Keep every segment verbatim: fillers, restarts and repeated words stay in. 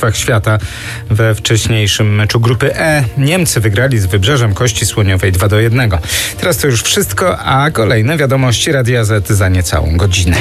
Świata we wcześniejszym meczu grupy E. Niemcy wygrali z Wybrzeżem Kości Słoniowej dwa do jednego. Teraz to już wszystko, a kolejne wiadomości Radia Z za niecałą godzinę.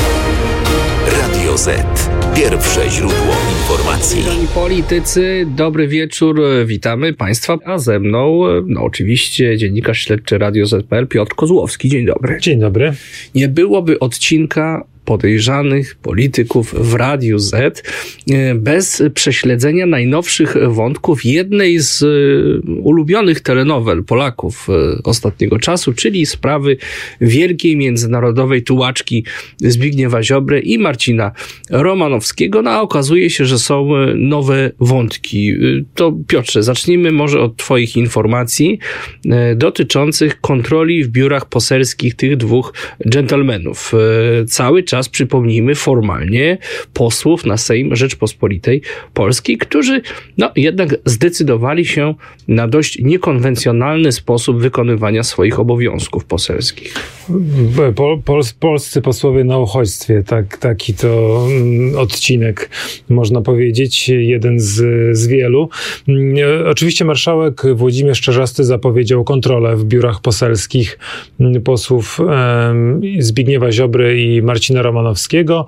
Radio Z. Pierwsze źródło informacji. Politycy, dobry wieczór, witamy Państwa, a ze mną no oczywiście dziennikarz śledczy Radio Z kropka P L Piotr Kozłowski. Dzień dobry. Dzień dobry. Nie byłoby odcinka podejrzanych polityków w Radiu Z bez prześledzenia najnowszych wątków jednej z ulubionych telenowel Polaków ostatniego czasu, czyli sprawy wielkiej międzynarodowej tułaczki Zbigniewa Ziobry i Marcina Romanowskiego. No a okazuje się, że są nowe wątki. To Piotrze, zacznijmy może od twoich informacji dotyczących kontroli w biurach poselskich tych dwóch dżentelmenów. Cały czas, przypomnijmy, formalnie posłów na Sejm Rzeczpospolitej Polskiej, którzy no jednak zdecydowali się na dość niekonwencjonalny sposób wykonywania swoich obowiązków poselskich. Pol, pol, polscy posłowie na uchodźstwie, tak, taki to odcinek, można powiedzieć, jeden z, z wielu. Oczywiście marszałek Włodzimierz Czarzasty zapowiedział kontrolę w biurach poselskich posłów um, Zbigniewa Ziobry i Marcina Romanowskiego.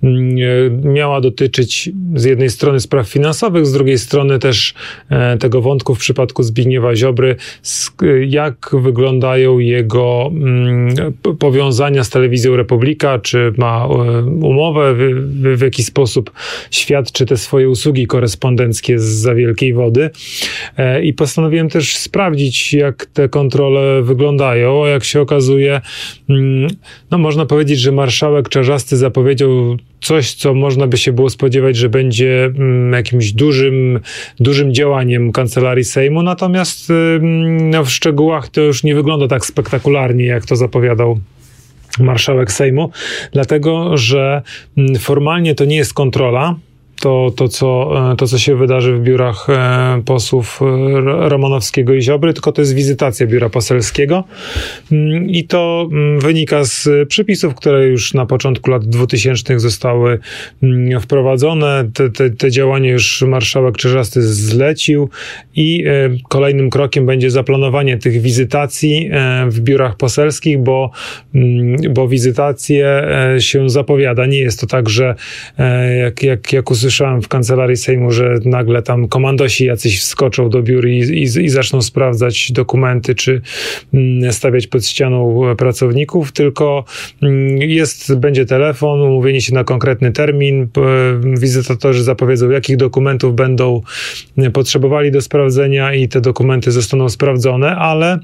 Miała dotyczyć z jednej strony spraw finansowych, z drugiej strony też e, tego wątku w przypadku Zbigniewa Ziobry, z, jak wyglądają jego mm, powiązania z Telewizją Republika, czy ma e, umowę, w, w, w jaki sposób świadczy te swoje usługi korespondenckie zza wielkiej wody. E, I postanowiłem też sprawdzić, jak te kontrole wyglądają. Jak się okazuje, mm, no można powiedzieć, że marszałek Czarzasty zapowiedział coś, co można by się było spodziewać, że będzie mm, jakimś dużym, dużym działaniem Kancelarii Sejmu, natomiast ym, no, w szczegółach to już nie wygląda tak spektakularnie, jak to zapowiadał marszałek Sejmu, dlatego, że mm, formalnie to nie jest kontrola. To, to, co, to, co się wydarzy w biurach e, posłów e, Romanowskiego i Ziobry, tylko to jest wizytacja biura poselskiego mm, i to mm, wynika z przepisów, które już na początku lat dwutysięcznych zostały mm, wprowadzone. Te, te, te działania już marszałek Czarzasty zlecił i e, kolejnym krokiem będzie zaplanowanie tych wizytacji e, w biurach poselskich, bo, mm, bo wizytacje e, się zapowiada. Nie jest to tak, że e, jak, jak, jak usłyszałem Słyszałem w Kancelarii Sejmu, że nagle tam komandosi jacyś wskoczą do biur i, i, i zaczną sprawdzać dokumenty, czy mm, stawiać pod ścianą pracowników, tylko mm, jest, będzie telefon, umówienie się na konkretny termin, wizytatorzy zapowiedzą, jakich dokumentów będą potrzebowali do sprawdzenia i te dokumenty zostaną sprawdzone, ale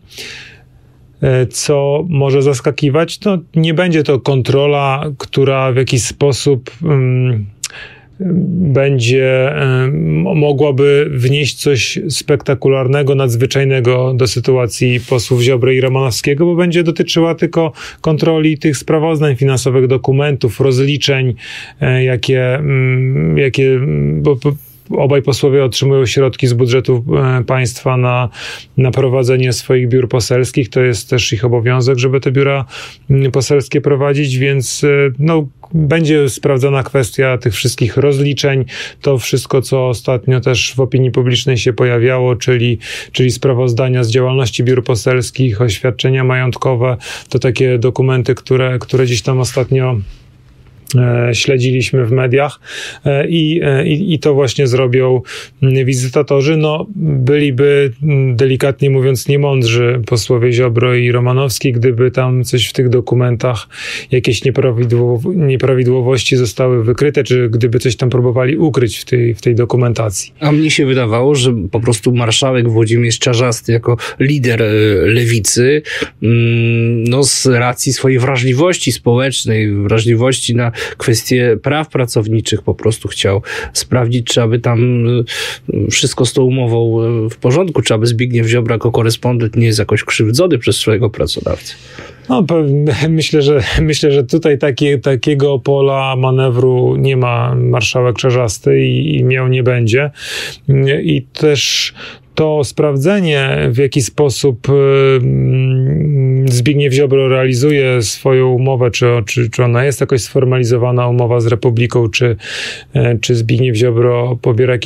co może zaskakiwać, no nie będzie to kontrola, która w jakiś sposób um, będzie mogłaby wnieść coś spektakularnego, nadzwyczajnego do sytuacji posłów Ziobry i Romanowskiego, bo będzie dotyczyła tylko kontroli tych sprawozdań finansowych, dokumentów, rozliczeń, jakie, jakie bo, obaj posłowie otrzymują środki z budżetu państwa na, na prowadzenie swoich biur poselskich. To jest też ich obowiązek, żeby te biura poselskie prowadzić, więc no, będzie sprawdzona kwestia tych wszystkich rozliczeń. To wszystko, co ostatnio też w opinii publicznej się pojawiało, czyli, czyli sprawozdania z działalności biur poselskich, oświadczenia majątkowe, to takie dokumenty, które, które gdzieś tam ostatnio śledziliśmy w mediach i, i, i to właśnie zrobią wizytatorzy. No, byliby, delikatnie mówiąc, niemądrzy posłowie Ziobro i Romanowski, gdyby tam coś w tych dokumentach, jakieś nieprawidłowo, nieprawidłowości zostały wykryte, czy gdyby coś tam próbowali ukryć w tej, w tej dokumentacji. A mnie się wydawało, że po prostu marszałek Włodzimierz Czarzasty jako lider lewicy, no z racji swojej wrażliwości społecznej, wrażliwości na kwestie praw pracowniczych po prostu chciał sprawdzić, czy aby tam wszystko z tą umową w porządku, czy aby Zbigniew Ziobro jako korespondent nie jest jakoś krzywdzony przez swojego pracodawcę. No, myślę, że myślę, że tutaj takie, takiego pola manewru nie ma marszałek Czarzasty i, i miał nie będzie. I też to sprawdzenie, w jaki sposób Zbigniew Ziobro realizuje swoją umowę, czy, czy, czy ona jest jakoś sformalizowana, umowa z Republiką, czy, czy Zbigniew Ziobro pobiera jakieś